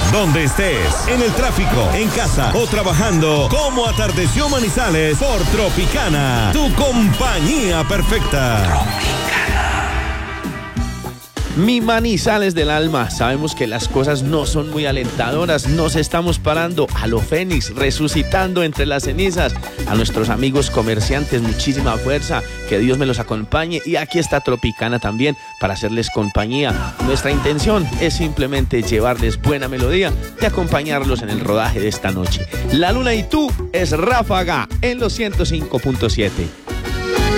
Donde estés, en el tráfico, en casa o trabajando, como atardeció Manizales por Tropicana, tu compañía perfecta. Mi Manizales del alma, sabemos que las cosas no son muy alentadoras, nos estamos parando a lo Fénix, resucitando entre las cenizas. A nuestros amigos comerciantes, muchísima fuerza, que Dios me los acompañe, y aquí está Tropicana también para hacerles compañía. Nuestra intención es simplemente llevarles buena melodía y acompañarlos en el rodaje de esta noche. La Luna y tú es Ráfaga en los 105.7.